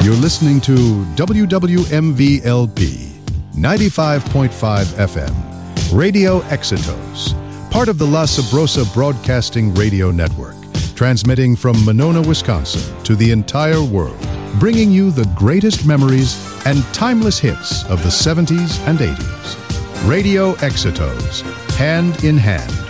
You're listening to WWMV-LP 95.5 FM, Radio Exitos, part of the La Sabrosa Broadcasting Radio Network, transmitting from Monona, Wisconsin to the entire world, bringing you the greatest memories and timeless hits of the 70s and 80s. Radio Exitos, hand in hand